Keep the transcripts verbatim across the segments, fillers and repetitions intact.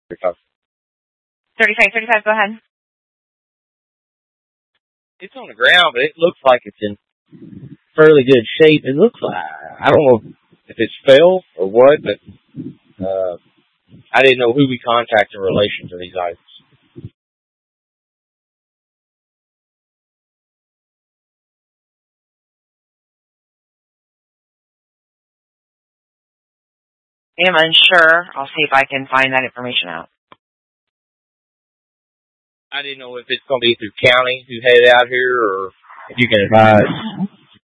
thirty-five, thirty-five, go ahead. It's on the ground, but it looks like it's in fairly good shape. It looks like, I don't know if it's fell or what, but uh, I didn't know who we contact in relation to these items. I'm unsure. I'll see if I can find that information out. I didn't know if it's going to be through county who headed out here, or if you can advise.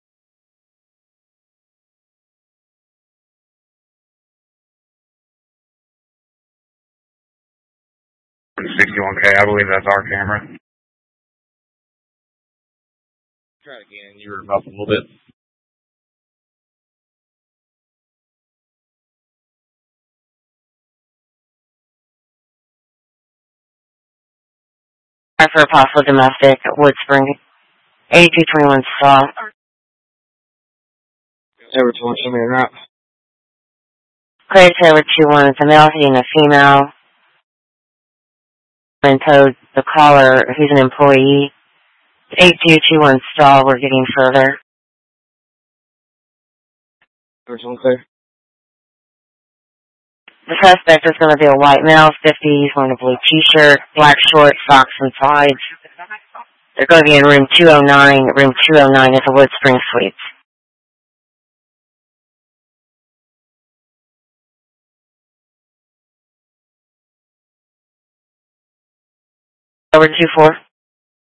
sixty-one K, I believe that's our camera. Try it again. You were muffled a little bit. For a possible domestic, Wood Spring, eighty-two twenty-one Saw. Ever told somebody or not? Craig Taylor two one, it's a male hitting a female. And told the caller, who's an employee, eighty-two twenty-one Stall, we're getting further. First one clear. The suspect is going to be a white male, fifties, wearing a blue t-shirt, black shorts, socks, and slides. They're going to be in room two oh nine. Room two oh nine is the Wood Spring Suites. Over two four.